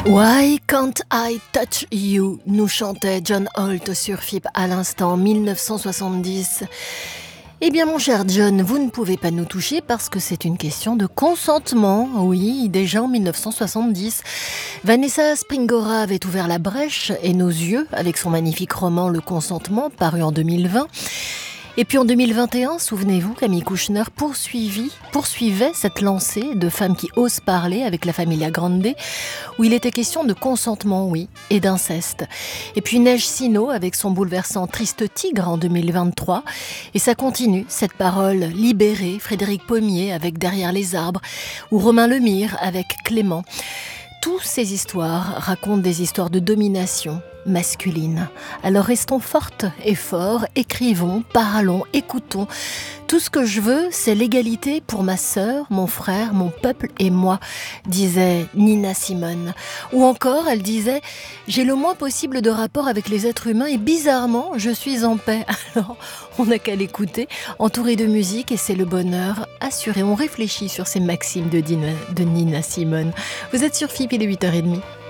Why Can't I Touch You, nous chantait John Holt sur FIP à l'instant 1970. Eh bien mon cher John, vous ne pouvez pas nous toucher parce que c'est une question de consentement. Oui, déjà en 1970, Vanessa Springora avait ouvert la brèche et nos yeux avec son magnifique roman Le Consentement, paru en 2020. Et puis en 2021, souvenez-vous, Camille Kouchner poursuivait cette lancée de femmes qui osent parler avec la Familia Grande, où il était question de consentement, oui, et d'inceste. Et puis Neige Sino avec son bouleversant Triste Tigre en 2023. Et ça continue, cette parole libérée, Frédéric Pommier avec Derrière les arbres, ou Romain Lemire avec Clément. Toutes ces histoires racontent des histoires de domination masculine. Alors restons fortes et forts, écrivons, parlons, écoutons. Tout ce que je veux, c'est l'égalité pour ma sœur, mon frère, mon peuple et moi, disait Nina Simone. Ou encore, elle disait « J'ai le moins possible de rapport avec les êtres humains et bizarrement, je suis en paix. » Alors, on n'a qu'à l'écouter, entouré de musique et c'est le bonheur assuré. On réfléchit sur ces maximes de Nina Simone. Vous êtes sur FIP, il est 8h30.